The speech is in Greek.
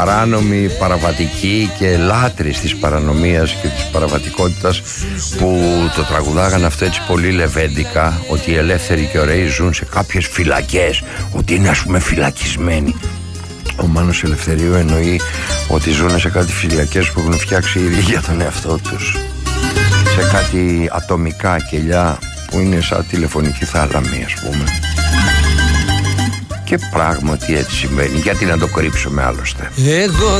παράνομοι, παραβατικοί και λάτρεις της παρανομίας και της παραβατικότητας που το τραγουδάγαν αυτό έτσι πολύ λεβέντικα, ότι οι ελεύθεροι και ωραίοι ζουν σε κάποιες φυλακές, ότι είναι ας πούμε φυλακισμένοι. Ο Μάνος Ελευθερίου εννοεί ότι ζουν σε κάτι φυλακές που έχουν φτιάξει οι ίδιοι για τον εαυτό τους, σε κάτι ατομικά κελιά που είναι σαν τηλεφωνική θάλαμη ας πούμε. Και πράγματι έτσι συμβαίνει. Γιατί να το κρύψουμε άλλωστε. Εγώ